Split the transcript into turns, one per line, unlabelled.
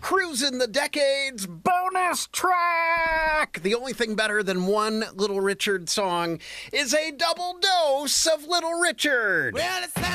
Cruising the Decades bonus track. The only thing better than one Little Richard song is a double dose of Little Richard.
Well, it's time